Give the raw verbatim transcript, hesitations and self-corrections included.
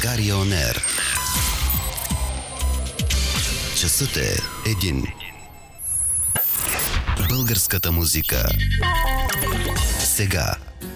България Он Ер. Часът е един. Българската музика. Сега